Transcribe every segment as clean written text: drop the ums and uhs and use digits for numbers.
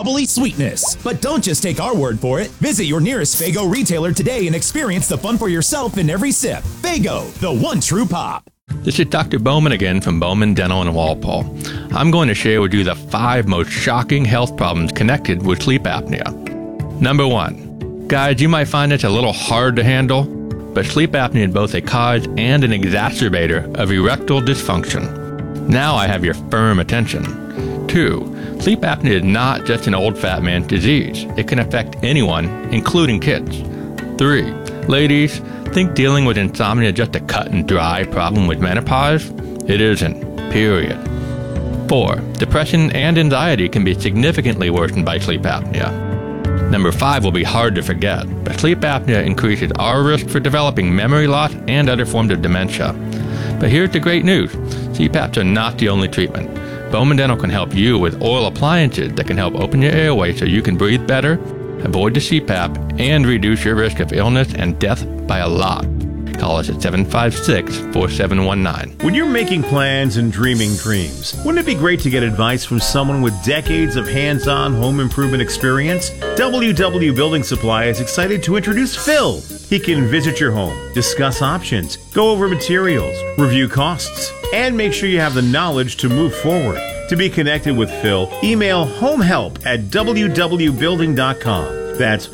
bubbly sweetness. But don't just take our word for it. Visit your nearest Faygo retailer today and experience the fun for yourself in every sip. Faygo, the one true pop. This is Dr. Bowman again from Bowman Dental in Walpole. I'm going to share with you the 5 most shocking health problems connected with sleep apnea. Number 1. Guys, you might find this a little hard to handle, but sleep apnea is both a cause and an exacerbator of erectile dysfunction. Now I have your firm attention. 2. Sleep apnea is not just an old fat man's disease. It can affect anyone, including kids. 3. Ladies, think dealing with insomnia is just a cut and dry problem with menopause? It isn't. Period. 4. Depression and anxiety can be significantly worsened by sleep apnea. Number 5 will be hard to forget, but sleep apnea increases our risk for developing memory loss and other forms of dementia. But here's the great news. CPAPs are not the only treatment. Bowman Dental can help you with oral appliances that can help open your airway so you can breathe better, avoid the CPAP, and reduce your risk of illness and death by a lot. Call us at 756-4719. When you're making plans and dreaming dreams, wouldn't it be great to get advice from someone with decades of hands-on home improvement experience? WW Building Supply is excited to introduce Phil. He can visit your home, discuss options, go over materials, review costs, and make sure you have the knowledge to move forward. To be connected with Phil, email homehelp@wwbuilding.com. That's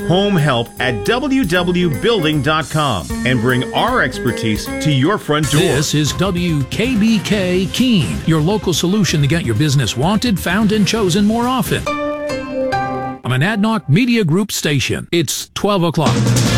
homehelp@wwbuilding.com, and bring our expertise to your front door. This is WKBK Keene, your local solution to get your business wanted, found, and chosen more often. I'm an Adnoc Media Group station. It's 12 o'clock.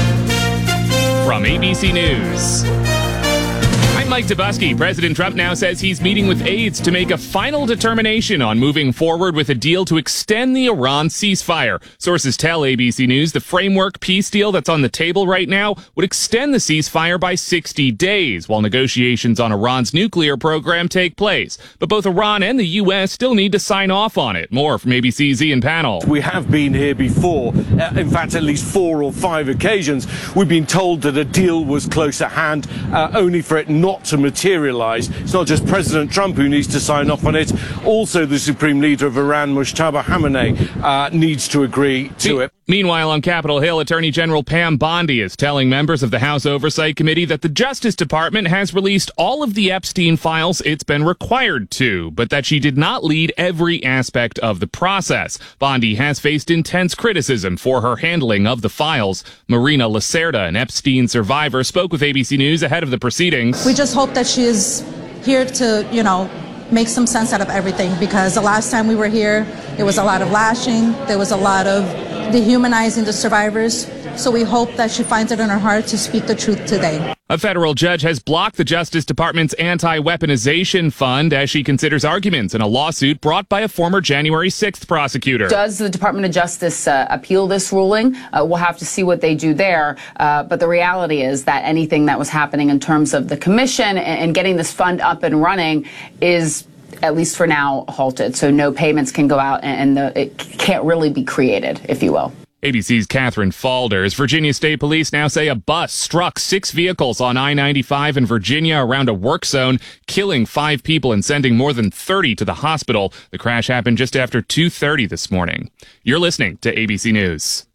From ABC News, I'm Mike Dubusky. President Trump now says he's meeting with aides to make a final determination on moving forward with a deal to extend the Iran ceasefire. Sources tell ABC News the framework peace deal that's on the table right now would extend the ceasefire by 60 days while negotiations on Iran's nuclear program take place. But both Iran and the U.S. still need to sign off on it. More from ABC's Ian Pannell. We have been here before. In fact, at least 4 or 5 occasions, we've been told that a deal was close at hand, only for it not to materialize. It's not just President Trump who needs to sign off on it. Also, the Supreme Leader of Iran, Mojtaba Khamenei, needs to agree to it. Meanwhile, on Capitol Hill, Attorney General Pam Bondi is telling members of the House Oversight Committee that the Justice Department has released all of the Epstein files it's been required to, but that she did not lead every aspect of the process. Bondi has faced intense criticism for her handling of the files. Marina Lacerda, an Epstein survivor, spoke with ABC News ahead of the proceedings. We just hope that she is here to, make some sense out of everything, because the last time we were here, there was a lot of lashing, there was a lot of dehumanizing the survivors. So we hope that she finds it in her heart to speak the truth today. A federal judge has blocked the Justice Department's anti-weaponization fund as she considers arguments in a lawsuit brought by a former January 6th prosecutor. Does the Department of Justice appeal this ruling? We'll have to see what they do there. But the reality is that anything that was happening in terms of the commission and getting this fund up and running is, at least for now, halted. So no payments can go out and it can't really be created, if you will. ABC's Catherine Falders. Virginia State Police now say a bus struck 6 vehicles on I-95 in Virginia around a work zone, killing 5 people and sending more than 30 to the hospital. The crash happened just after 2:30 this morning. You're listening to ABC News.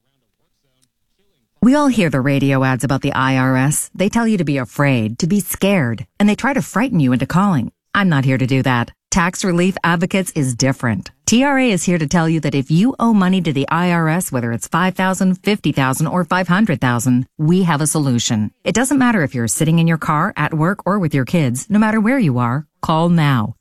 We all hear the radio ads about the IRS. They tell you to be afraid, to be scared, and they try to frighten you into calling. I'm not here to do that. Tax Relief Advocates is different. TRA is here to tell you that if you owe money to the IRS, whether it's $5,000, $50,000, or $500,000, we have a solution. It doesn't matter if you're sitting in your car, at work, or with your kids. No matter where you are, call now.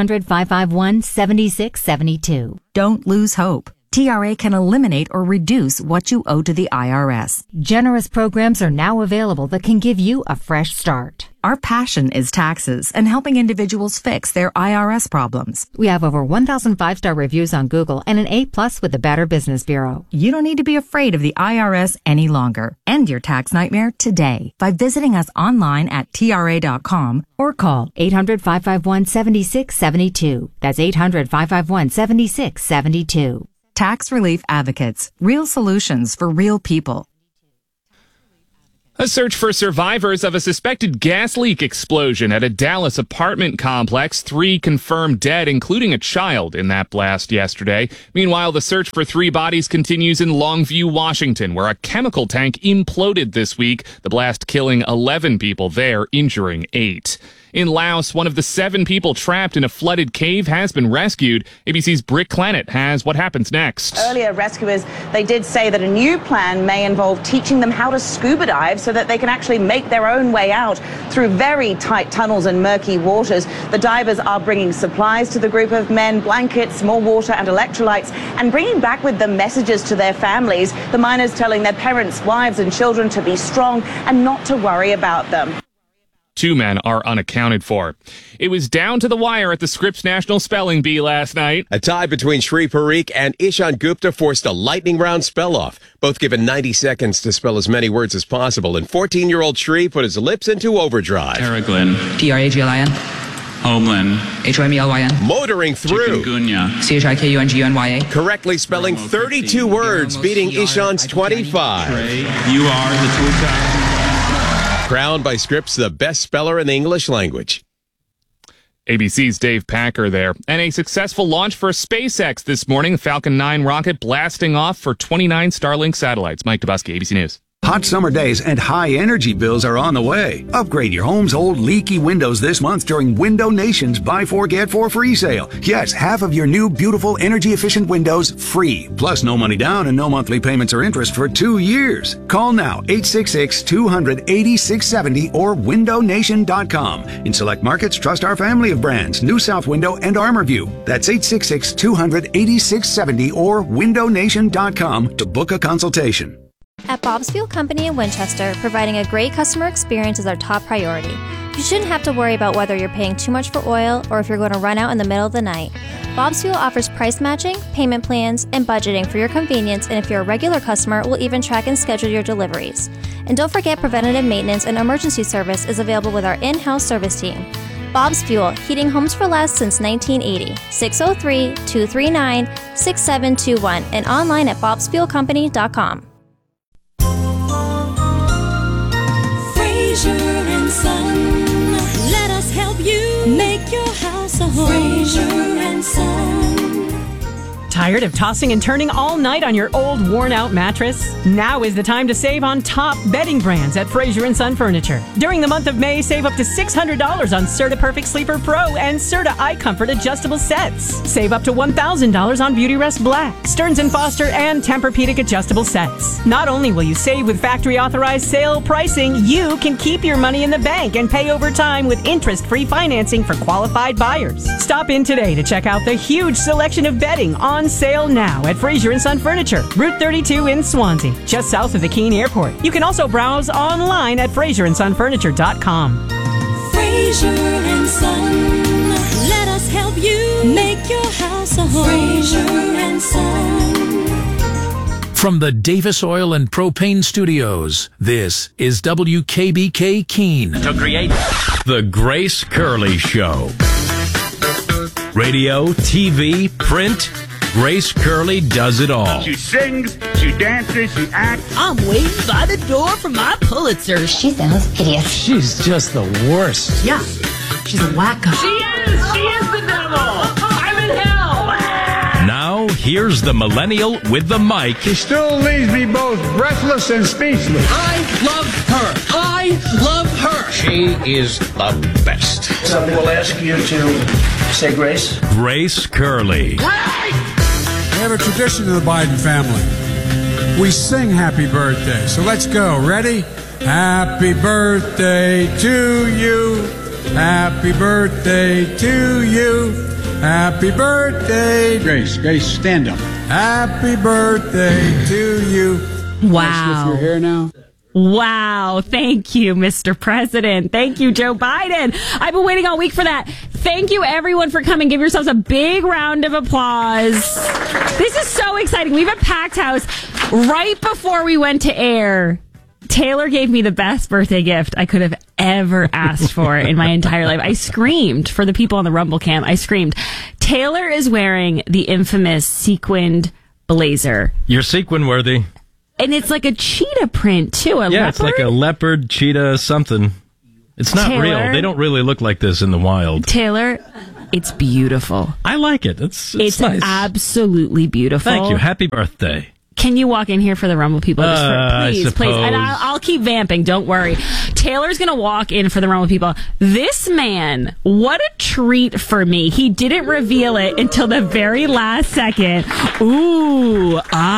800-551-7672. Don't lose hope. TRA can eliminate or reduce what you owe to the IRS. Generous programs are now available that can give you a fresh start. Our passion is taxes and helping individuals fix their IRS problems. We have over 1,000 5-star reviews on Google and an A+ with the Better Business Bureau. You don't need to be afraid of the IRS any longer. End your tax nightmare today by visiting us online at TRA.com or call 800-551-7672. That's 800-551-7672. Tax Relief Advocates. Real solutions for real people. A search for survivors of a suspected gas leak explosion at a Dallas apartment complex. 3 confirmed dead, including a child, in that blast yesterday. Meanwhile, the search for 3 bodies continues in Longview, Washington, where a chemical tank imploded this week. The blast killing 11 people there, injuring 8. In Laos, one of the 7 people trapped in a flooded cave has been rescued. ABC's Britt Clannett has what happens next. Earlier, rescuers, they did say that a new plan may involve teaching them how to scuba dive so that they can actually make their own way out through very tight tunnels and murky waters. The divers are bringing supplies to the group of men, blankets, more water and electrolytes, and bringing back with them messages to their families. The miners telling their parents, wives and children to be strong and not to worry about them. 2 men are unaccounted for. It was down to the wire at the Scripps National Spelling Bee last night. A tie between Shri Parikh and Ishan Gupta forced a lightning round spell-off. Both given 90 seconds to spell as many words as possible, and 14-year-old Shri put his lips into overdrive. Paraglin. P-R-A-G-L-I-N. Homeland. H-O-M-E-L-Y-N. Motoring through. Chikungunya. C-H-I-K-U-N-G-U-N-Y-A. Correctly spelling 32 words, beating Ishan's 25. You are the 2000. Crowned by Scripps the best speller in the English language. ABC's Dave Packer there. And a successful launch for SpaceX this morning. The Falcon 9 rocket blasting off for 29 Starlink satellites. Mike Dubusky, ABC News. Hot summer days and high energy bills are on the way. Upgrade your home's old leaky windows this month during Window Nation's Buy 4 Get 4 free sale. Yes, half of your new beautiful energy efficient windows free. Plus no money down and no monthly payments or interest for 2 years. Call now 866-200-8670 or windownation.com. In select markets, trust our family of brands, New South Window and ArmorView. That's 866-200-8670 or windownation.com to book a consultation. At Bob's Fuel Company in Winchester, providing a great customer experience is our top priority. You shouldn't have to worry about whether you're paying too much for oil or if you're going to run out in the middle of the night. Bob's Fuel offers price matching, payment plans, and budgeting for your convenience, and if you're a regular customer, we'll even track and schedule your deliveries. And don't forget, preventative maintenance and emergency service is available with our in-house service team. Bob's Fuel, heating homes for less since 1980. 603-239-6721 and online at bobsfuelcompany.com. Fraser and Son, let us help you make your house a home. Fraser and Son. Tired of tossing and turning all night on your old, worn-out mattress? Now is the time to save on top bedding brands at Fraser & Son Furniture. During the month of May, save up to $600 on Serta Perfect Sleeper Pro and Serta iComfort adjustable sets. Save up to $1,000 on Beautyrest Black, Stearns & Foster, and Tempur-Pedic adjustable sets. Not only will you save with factory-authorized sale pricing, you can keep your money in the bank and pay over time with interest-free financing for qualified buyers. Stop in today to check out the huge selection of bedding on sale now at Fraser & Son Furniture, Route 32 in Swansea, just south of the Keene Airport. You can also browse online at FraserandSonFurniture.com. Fraser and Son, let us help you make your house a home. Fraser and Son. From the Davis Oil and Propane Studios, this is WKBK Keene. To create The Grace Curley Show. Radio, TV, print, Grace Curley does it all. She sings, she dances, she acts. I'm waiting by the door for my Pulitzer. She sounds hideous. She's just the worst. Yeah, she's a wacko. She is the devil. I'm in hell. Now, here's the millennial with the mic. She still leaves me both breathless and speechless. I love her. I love her. She is the best. Somebody will ask you to say grace. Grace Curley. We have a tradition in the Biden family. We sing happy birthday. So let's go. Ready? Happy birthday to you. Happy birthday to you. Happy birthday. Grace, stand up. Happy birthday to you. Wow. Your hair now. Wow. Thank you, Mr. President. Thank you, Joe Biden. I've been waiting all week for that. Thank you, everyone, for coming. Give yourselves a big round of applause. This is so exciting. We have a packed house. Right before we went to air, Taylor gave me the best birthday gift I could have ever asked for in my entire life. I screamed for the people on the Rumble cam. I screamed. Taylor is wearing the infamous sequined blazer. You're sequin worthy. And it's like a cheetah print, too. It's like a leopard, cheetah, something. It's not Taylor? real. They don't really look like this in the wild. Taylor, it's beautiful. I like it. It's nice. Absolutely beautiful. Thank you. Happy birthday. Can you walk in here for the Rumble people? Please. And suppose. I'll keep vamping. Don't worry. Taylor's going to walk in for the Rumble people. This man, what a treat for me. He didn't reveal it until the very last second. Ooh,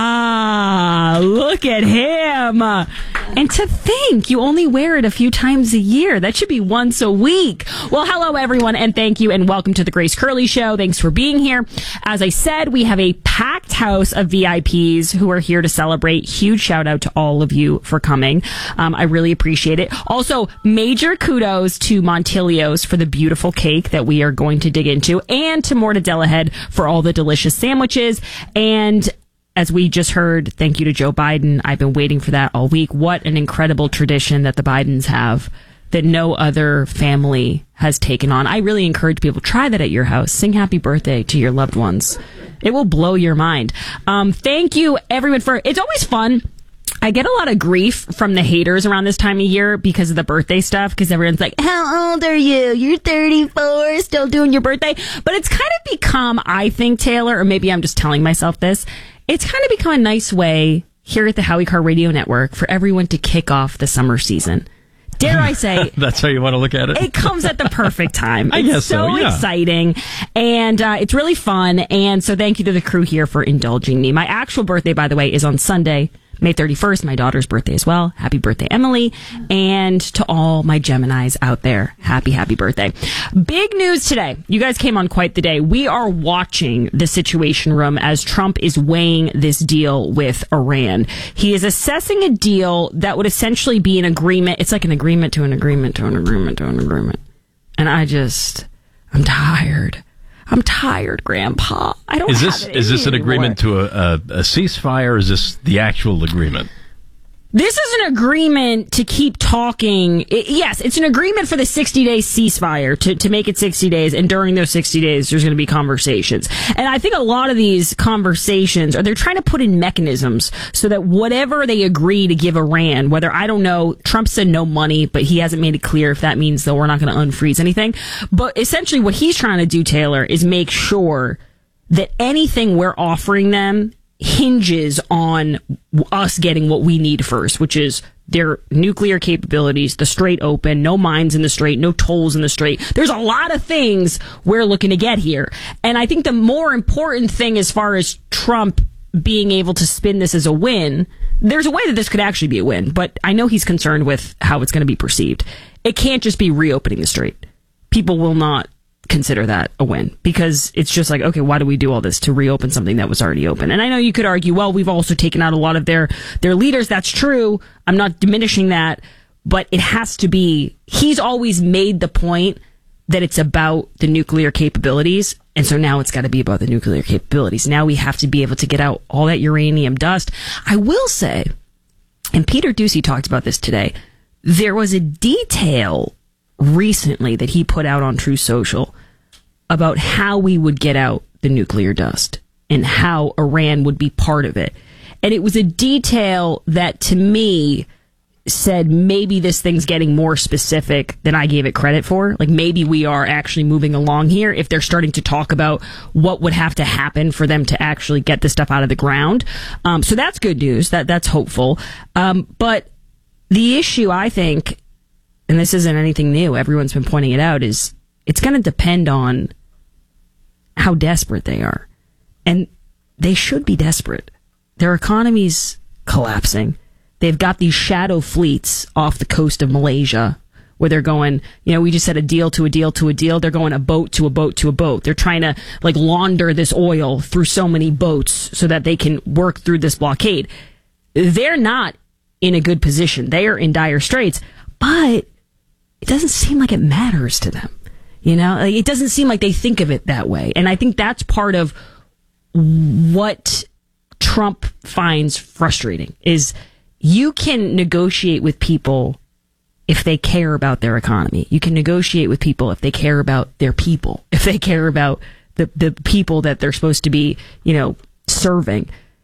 look at him. And to think you only wear it a few times a year. That should be once a week. Well, hello, everyone, and thank you, and welcome to the Grace Curley Show. Thanks for being here. As I said, we have a packed house of VIPs who are here to celebrate. Huge shout out to all of you for coming. I really appreciate it. Also, major kudos to Montilios for the beautiful cake that we are going to dig into, and to Morta Delahead for all the delicious sandwiches. And as we just heard, thank you to Joe Biden. I've been waiting for that all week. What an incredible tradition that the Bidens have that no other family has taken on. I really encourage people, try that at your house. Sing happy birthday to your loved ones. It will blow your mind. Thank you, everyone, it's always fun. I get a lot of grief from the haters around this time of year because of the birthday stuff, because everyone's like, how old are you? You're 34, still doing your birthday. But it's kind of become, I think, Taylor, or maybe I'm just telling myself this, it's kind of become a nice way here at the Howie Carr Radio Network for everyone to kick off the summer season. Dare I say... That's how you want to look at it? It comes at the perfect time. I guess so, yeah. Exciting. And it's really fun. And so thank you to the crew here for indulging me. My actual birthday, by the way, is on Sunday, May 31st, my daughter's birthday as well. Happy birthday, Emily. And to all my Geminis out there, happy birthday. Big news today. You guys came on quite the day. We are watching the Situation Room as Trump is weighing this deal with Iran. He is assessing a deal that would essentially be an agreement. It's like an agreement to an agreement to an agreement to an agreement. And I'm tired. I'm tired, Grandpa. I don't. Is this an agreement to a ceasefire? Or is this the actual agreement? This is an agreement to keep talking. Yes, it's an agreement for the 60-day ceasefire to make it 60 days. And during those 60 days, there's going to be conversations. And I think a lot of these conversations are they're trying to put in mechanisms so that whatever they agree to give Iran, whether, I don't know, Trump said no money, but he hasn't made it clear if that means that we're not going to unfreeze anything. But essentially what he's trying to do, Taylor, is make sure that anything we're offering them hinges on us getting what we need first, which is their nuclear capabilities, the Strait open, no mines in the Strait, no tolls in the Strait. There's a lot of things we're looking to get here. And I think the more important thing as far as Trump being able to spin this as a win, there's a way that this could actually be a win, but I know he's concerned with how it's going to be perceived. It can't just be reopening the Strait. People will not consider that a win, because it's just like, okay, why do we do all this to reopen something that was already open? And I know you could argue, well, we've also taken out a lot of their leaders. That's true. I'm not diminishing that, but it has to be, he's always made the point that it's about the nuclear capabilities. And so now it's got to be about the nuclear capabilities. Now we have to be able to get out all that uranium dust. I will say, and Peter Doocy talked about this today, there was a detail recently that he put out on True Social about how we would get out the nuclear dust and how Iran would be part of it. And it was a detail that to me said maybe this thing's getting more specific than I gave it credit for. Like maybe we are actually moving along here if they're starting to talk about what would have to happen for them to actually get this stuff out of the ground. So that's good news. That's hopeful. But the issue, I think, and this isn't anything new, everyone's been pointing it out, is it's going to depend on how desperate they are. And they should be desperate. Their economy's collapsing. They've got these shadow fleets off the coast of Malaysia where they're going, we just said a deal to a deal to a deal. They're going a boat to a boat to a boat. They're trying to launder this oil through so many boats so that they can work through this blockade. They're not in a good position. They are in dire straits, but it doesn't seem like it matters to them. It doesn't seem like they think of it that way. And I think that's part of what Trump finds frustrating is you can negotiate with people if they care about their economy. You can negotiate with people if they care about their people, if they care about the people that they're supposed to be, serving.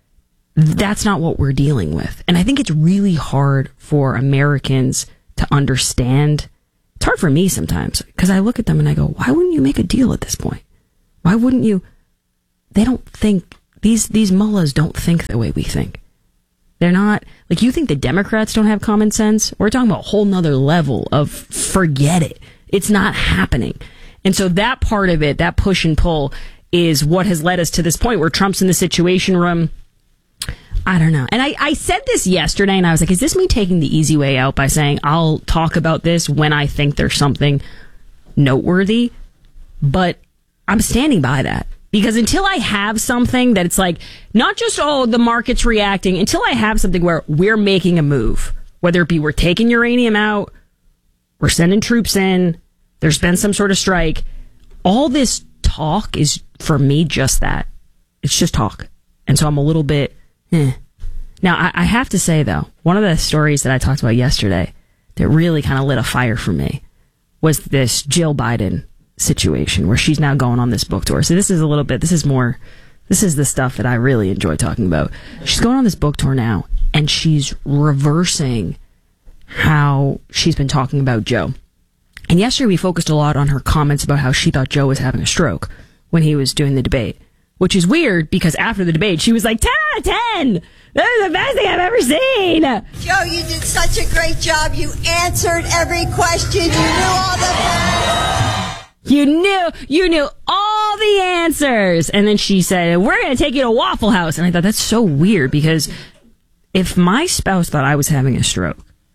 That's not what we're dealing with. And I think it's really hard for Americans to understand. It's hard for me sometimes because I look at them and I go, why wouldn't you make a deal at this point? Why wouldn't you? They don't think, these mullahs don't think the way we think. They're not, like, you think the Democrats don't have common sense? We're talking about a whole nother level of forget it. It's not happening. And so that part of it, that push and pull, is what has led us to this point where Trump's in the Situation Room. I don't know. And I said this yesterday, and I was like, is this me taking the easy way out by saying I'll talk about this when I think there's something noteworthy? But I'm standing by that. Because until I have something that it's like, not just, oh, the market's reacting, until I have something where we're making a move, whether it be we're taking uranium out, we're sending troops in, there's been some sort of strike, all this talk is, for me, just that. It's just talk. And so I'm a little bit, Now, I have to say, though, one of the stories that I talked about yesterday that really kind of lit a fire for me was this Jill Biden situation where she's now going on this book tour. So this is the stuff that I really enjoy talking about. She's going on this book tour now, and she's reversing how she's been talking about Joe. And yesterday we focused a lot on her comments about how she thought Joe was having a stroke when he was doing the debate, which is weird because after the debate she was like, 10 out of 10! That was the best thing I've ever seen! Joe, you did such a great job. You answered every question. You knew all the... You knew all the answers. And then she said, we're going to take you to Waffle House. And I thought, that's so weird because if my spouse thought I was having a stroke,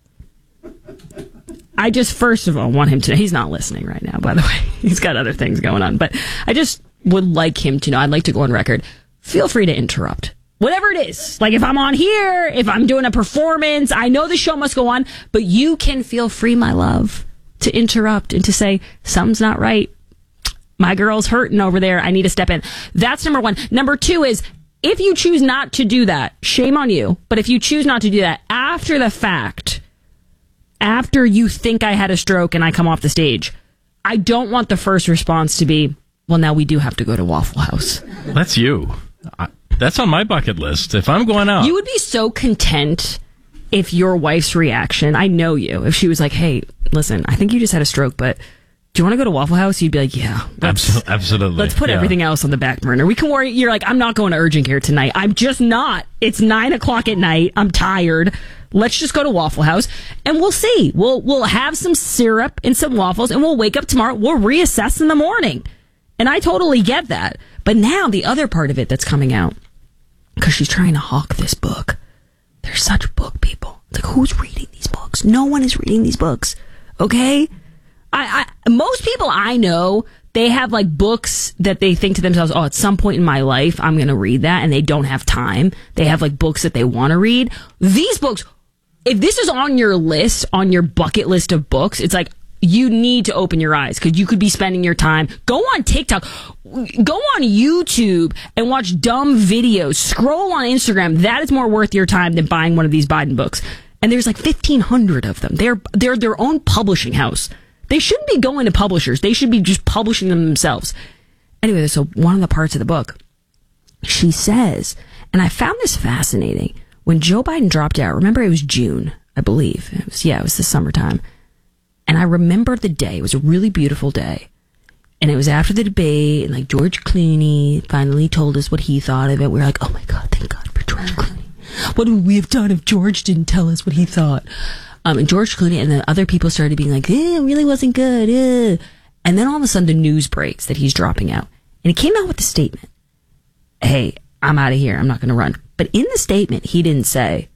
I just, first of all, want him to know. He's not listening right now, by the way. He's got other things going on. But I just would like him to know. I'd like to go on record. Feel free to interrupt. Whatever it is. Like if I'm on here, if I'm doing a performance, I know the show must go on, but you can feel free, my love, to interrupt and to say, something's not right. My girl's hurting over there. I need to step in. That's number one. Number two is, if you choose not to do that, shame on you. But if you choose not to do that after the fact, after you think I had a stroke and I come off the stage, I don't want the first response to be, well, now we do have to go to Waffle House. That's you. That's on my bucket list. If I'm going out. You would be so content if your wife's reaction, I know you, if she was like, hey, listen, I think you just had a stroke, but do you want to go to Waffle House? You'd be like, yeah. Absolutely. Let's put everything else on the back burner. We can worry. You're like, I'm not going to urgent care tonight. I'm just not. It's 9:00 at night. I'm tired. Let's just go to Waffle House and we'll see. We'll have some syrup and some waffles and we'll wake up tomorrow. We'll reassess in the morning. And I totally get that. But now the other part of it that's coming out, because she's trying to hawk this book. They're such book people. It's like, who's reading these books? No one is reading these books. Okay? Most people I know, they have like books that they think to themselves, oh, at some point in my life, I'm going to read that, and they don't have time. They have like books that they want to read. These books, if this is on your list, on your bucket list of books, it's like, you need to open your eyes because you could be spending your time. Go on TikTok, go on YouTube and watch dumb videos. Scroll on Instagram. That is more worth your time than buying one of these Biden books. And there's like 1,500 of them. They're their own publishing house. They shouldn't be going to publishers. They should be just publishing them themselves. Anyway, so one of the parts of the book, she says, and I found this fascinating. When Joe Biden dropped out, remember it was June, I believe. It was the summertime. And I remember the day. It was a really beautiful day. And it was after the debate, and like George Clooney finally told us what he thought of it. We were like, oh my God, thank God for George Clooney. What would we have done if George didn't tell us what he thought? And George Clooney and then other people started being like, it really wasn't good. And then all of a sudden the news breaks that he's dropping out. And he came out with a statement. Hey, I'm out of here. I'm not going to run. But in the statement, he didn't say,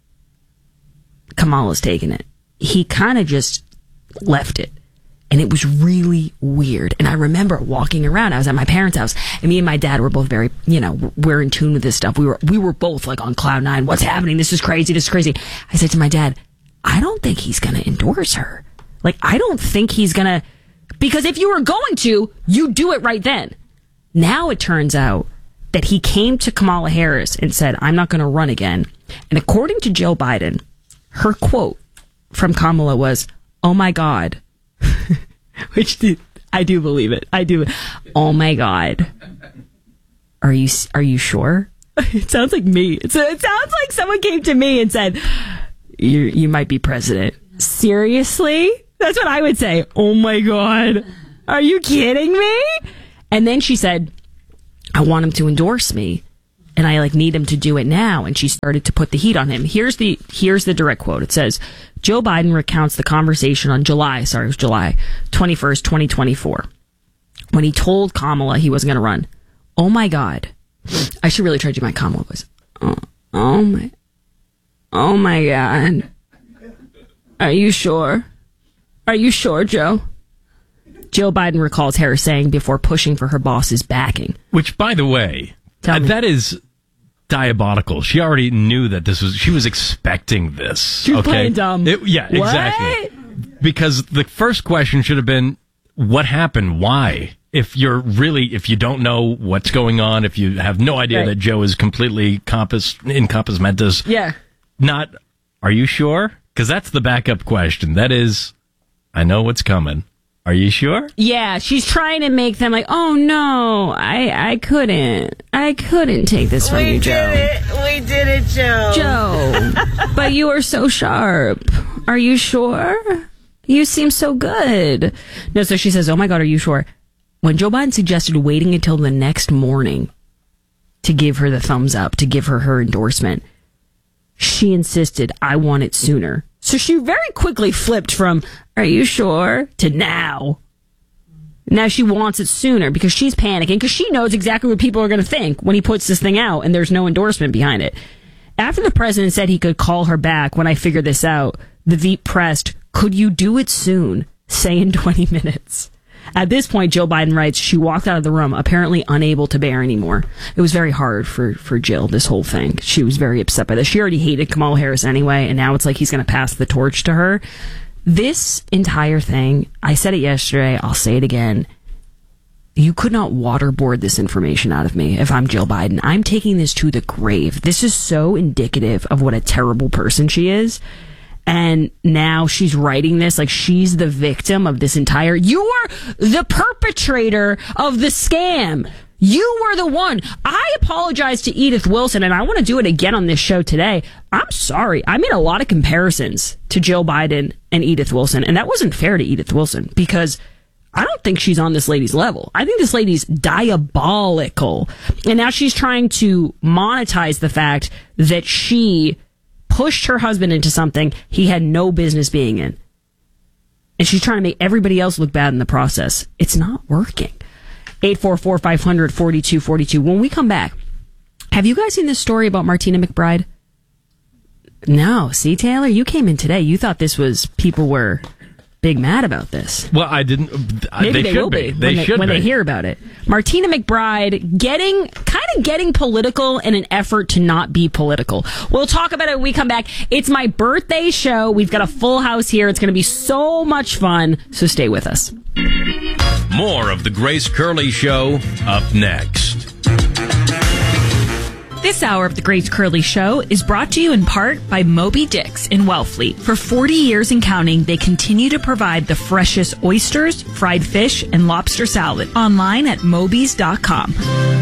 Kamala's taking it. He kind of just left it. And it was really weird. And I remember walking around. I was at my parents' house, and me and my dad were both very, we're in tune with this stuff. We were both like on cloud nine. What's happening? This is crazy. I said to my dad, I don't think he's going to endorse her. Like, I don't think he's going to, because if you were going to, you do it right then. Now it turns out that he came to Kamala Harris and said, I'm not going to run again. And according to Jill Biden, her quote from Kamala was, oh my God. Which I do believe it. I do. Oh my God. Are you sure? It sounds like me. It sounds like someone came to me and said, you might be president. Seriously? That's what I would say. Oh my God. Are you kidding me? And then she said, I want him to endorse me. And I need him to do it now. And she started to put the heat on him. Here's the direct quote. It says, Joe Biden recounts the conversation on July 21st, 2024, when he told Kamala he wasn't going to run. Oh my God. I should really try to do my Kamala voice. Oh my God. Are you sure? Are you sure, Joe? Joe Biden recalls Harris saying before pushing for her boss's backing. Which, by the way, that is diabolical. She already knew that she was expecting this. She was playing dumb. Exactly. Because the first question should have been, what happened? Why? If you don't know what's going on, if you have no idea that Joe is completely in compos mentis. Yeah. Not, are you sure? Because that's the backup question. That is, I know what's coming. Are you sure? Yeah, she's trying to make them oh no, I couldn't take this from you, Joe. We did it, Joe. Joe, but you are so sharp. Are you sure? You seem so good. No, so she says, oh my God, are you sure? When Joe Biden suggested waiting until the next morning to give her the thumbs up, to give her endorsement, she insisted, I want it sooner. So she very quickly flipped from, are you sure, to now. Now she wants it sooner because she's panicking because she knows exactly what people are going to think when he puts this thing out and there's no endorsement behind it. After the president said he could call her back when I figured this out, the Veep pressed, could you do it soon? Say in 20 minutes. At this point, Joe Biden writes, she walked out of the room, apparently unable to bear anymore. It was very hard for Jill, this whole thing. She was very upset by this. She already hated Kamala Harris anyway, and now it's like he's going to pass the torch to her. This entire thing, I said it yesterday, I'll say it again. You could not waterboard this information out of me if I'm Jill Biden. I'm taking this to the grave. This is so indicative of what a terrible person she is. And now she's writing this like she's the victim of this entire... You're the perpetrator of the scam. You were the one. I apologize to Edith Wilson, and I want to do it again on this show today. I'm sorry. I made a lot of comparisons to Joe Biden and Edith Wilson, and that wasn't fair to Edith Wilson because I don't think she's on this lady's level. I think this lady's diabolical. And now she's trying to monetize the fact that she pushed her husband into something he had no business being in. And she's trying to make everybody else look bad in the process. It's not working. 844-500-4242. When we come back, have you guys seen this story about Martina McBride? No. See, Taylor, you came in today. You thought this was, people were big mad about this. Well, I didn't. Maybe they will be when they hear about it. Martina McBride getting political in an effort to not be political. We'll talk about it when we come back. It's my birthday show. We've got a full house here. It's going to be so much fun. So stay with us. More of the Grace Curley Show up next. This hour of the Grace Curley Show is brought to you in part by Moby Dick's in Wellfleet. For 40 years and counting, they continue to provide the freshest oysters, fried fish, and lobster salad. Online at mobys.com.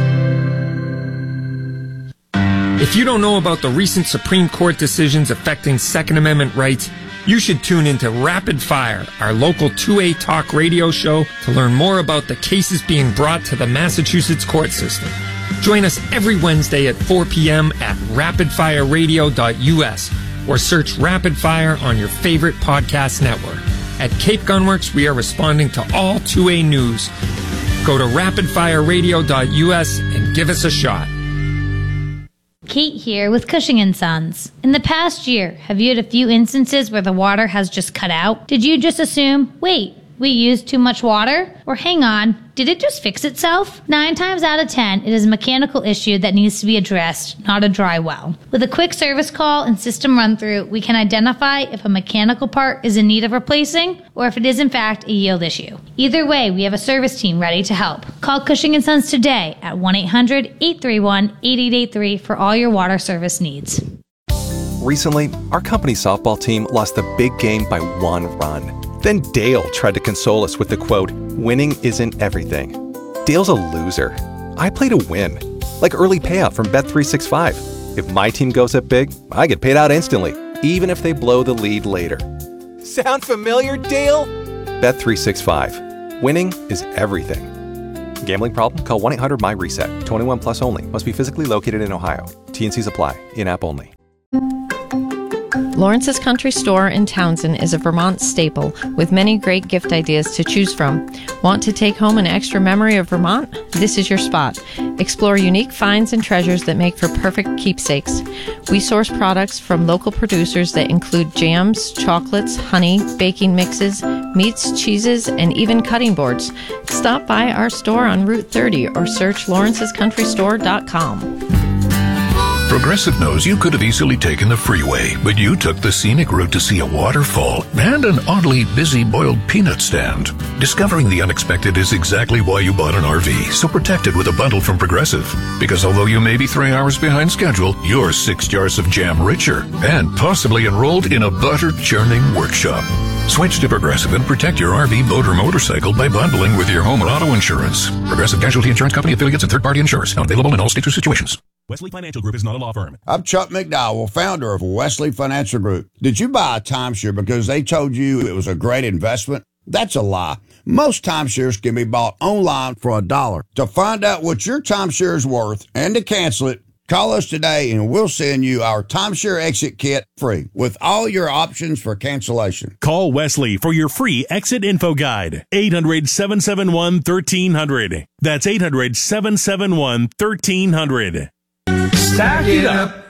If you don't know about the recent Supreme Court decisions affecting Second Amendment rights, you should tune into Rapid Fire, our local 2A talk radio show, to learn more about the cases being brought to the Massachusetts court system. Join us every Wednesday at 4 p.m. at rapidfireradio.us or search Rapid Fire on your favorite podcast network. At Cape Gunworks, we are responding to all 2A news. Go to rapidfireradio.us and give us a shot. Kate here with Cushing & Sons. In the past year, have you had a few instances where the water has just cut out? Did you just assume, wait, we used too much water? Or hang on, did it just fix itself? 9 times out of 10, it is a mechanical issue that needs to be addressed, not a dry well. With a quick service call and system run-through, we can identify if a mechanical part is in need of replacing or if it is in fact a yield issue. Either way, we have a service team ready to help. Call Cushing & Sons today at 1-800-831-8883 for all your water service needs. Recently, our company softball team lost the big game by 1 run. Then Dale tried to console us with the quote, "Winning isn't everything." Dale's a loser. I play to win. like early payout from Bet365. If my team goes up big, I get paid out instantly, even if they blow the lead later. Sound familiar, Dale? Bet365. Winning is everything. Gambling problem? Call 1-800-MY-RESET. 21 plus only. Must be physically located in Ohio. T&Cs apply. In-app only. Lawrence's Country Store in Townsend is a Vermont staple with many great gift ideas to choose from. Want to take home an extra memory of Vermont? This is your spot. Explore unique finds and treasures that make for perfect keepsakes. We source products from local producers that include jams, chocolates, honey, baking mixes, meats, cheeses, and even cutting boards. Stop by our store on Route 30 or search lawrencescountrystore.com. Progressive knows you could have easily taken the freeway, but you took the scenic route to see a waterfall and an oddly busy boiled peanut stand. Discovering the unexpected is exactly why you bought an RV, so protect it with a bundle from Progressive. Because although you may be 3 hours behind schedule, you're 6 jars of jam richer and possibly enrolled in a butter churning workshop. Switch to Progressive and protect your RV, boat, or motorcycle by bundling with your home and auto insurance. Progressive Casualty Insurance Company, affiliates, and third-party insurers. Not available in all states or situations. Wesley Financial Group is not a law firm. I'm Chuck McDowell, founder of Wesley Financial Group. Did you buy a timeshare because they told you it was a great investment? That's a lie. Most timeshares can be bought online for $1. To find out what your timeshare is worth and to cancel it, call us today and we'll send you our timeshare exit kit free with all your options for cancellation. Call Wesley for your free exit info guide. 800-771-1300. That's 800-771-1300. Stack it up.